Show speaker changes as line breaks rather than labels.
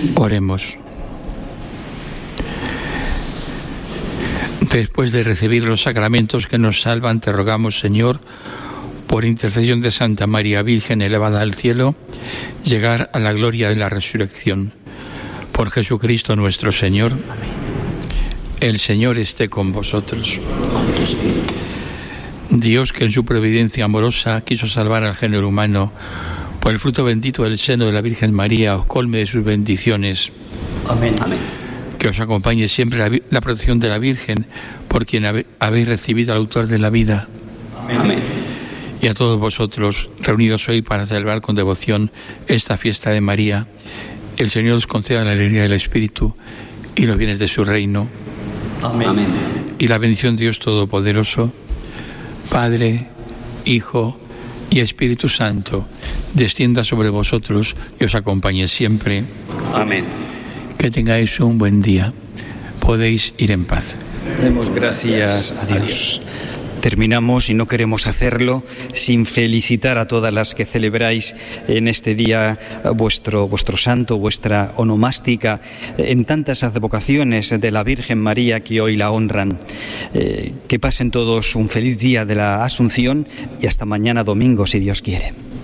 Oremos. Después de recibir los sacramentos que nos salvan, te rogamos, Señor, por intercesión de Santa María Virgen elevada al cielo, llegar a la gloria de la resurrección. Por Jesucristo nuestro Señor.
Amén.
El Señor esté con vosotros. Dios, que en su providencia amorosa quiso salvar al género humano, por el fruto bendito del seno de la Virgen María, os colme de sus bendiciones.
Amén. Amén.
Que os acompañe siempre la protección de la Virgen, por quien habéis recibido al autor de la vida.
Amén.
Y a todos vosotros, reunidos hoy para celebrar con devoción esta fiesta de María, el Señor os conceda la alegría del Espíritu y los bienes de su reino.
Amén. Amén.
Y la bendición de Dios Todopoderoso, Padre, Hijo y Espíritu Santo, descienda sobre vosotros y os acompañe siempre.
Amén.
Que tengáis un buen día. Podéis ir en paz.
Demos gracias a Dios. Terminamos, y no queremos hacerlo sin felicitar a todas las que celebráis en este día vuestro santo, vuestra onomástica, en tantas advocaciones de la Virgen María que hoy la honran. Que pasen todos un feliz día de la Asunción y hasta mañana domingo, si Dios quiere.